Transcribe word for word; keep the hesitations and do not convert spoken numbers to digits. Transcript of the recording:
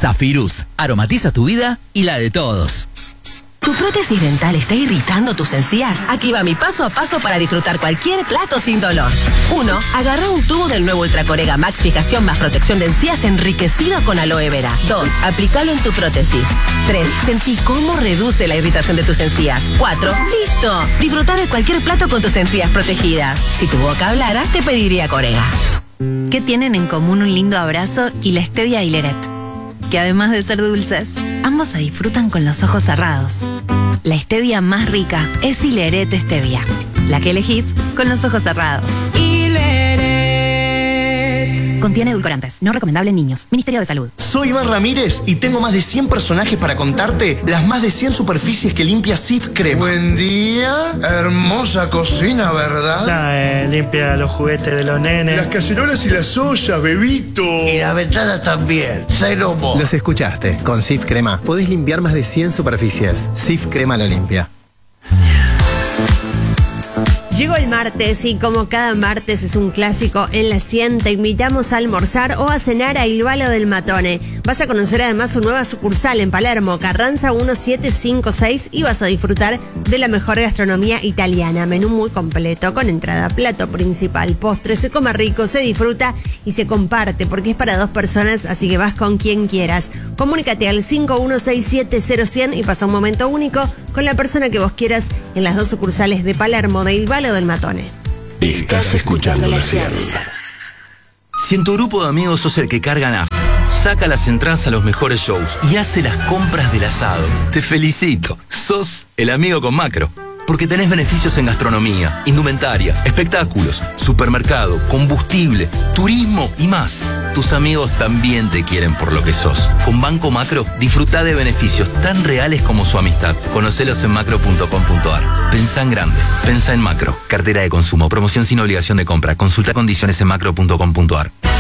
Zafirus, aromatiza tu vida y la de todos. ¿Tu prótesis dental está irritando tus encías? Aquí va mi paso a paso para disfrutar cualquier plato sin dolor. uno. Agarra un tubo del nuevo Ultracorega Max Fijación más protección de encías enriquecido con aloe vera. dos. Aplícalo en tu prótesis. tres. Sentí cómo reduce la irritación de tus encías. cuatro. ¡Listo! Disfruta de cualquier plato con tus encías protegidas. Si tu boca hablara, te pediría Corega. ¿Qué tienen en común un lindo abrazo y la stevia Hileret? Que además de ser dulces, ambos se disfrutan con los ojos cerrados. La stevia más rica es Hileret Stevia, la que elegís con los ojos cerrados. Hileret. Contiene edulcorantes, no recomendable en niños. Ministerio de Salud. Soy Iván Ramírez y tengo más de cien personajes para contarte las más de cien superficies que limpia Cif Crema. Buen día, hermosa cocina, ¿verdad? La, eh, limpia los juguetes de los nenes. Las cacerolas y las ollas, bebito. Y la ventana también, cero mo. Los escuchaste, con Cif Crema podés limpiar más de cien superficies. Cif Crema lo limpia. Llegó el martes y como cada martes es un clásico en la cien, te invitamos a almorzar o a cenar a Il Valo del Matone. Vas a conocer además su nueva sucursal en Palermo, Carranza mil setecientos cincuenta y seis, y vas a disfrutar de la mejor gastronomía italiana. Menú muy completo, con entrada, plato principal, postre, se come rico, se disfruta y se comparte porque es para dos personas, así que vas con quien quieras. Comunícate al cinco uno seis siete cero cien y pasa un momento único con la persona que vos quieras en las dos sucursales de Palermo, de Il Valo del Matone. Estás escuchando la cien. Si en tu grupo de amigos sos el que carga nafta, saca las entradas a los mejores shows y hace las compras del asado, te felicito. Sos el amigo con Macro. Porque tenés beneficios en gastronomía, indumentaria, espectáculos, supermercado, combustible, turismo y más. Tus amigos también te quieren por lo que sos. Con Banco Macro, disfruta de beneficios tan reales como su amistad. Conocelos en macro punto com punto ar. Pensá en grande. Pensá en Macro. Cartera de consumo. Promoción sin obligación de compra. Consulta condiciones en macro punto com punto ar.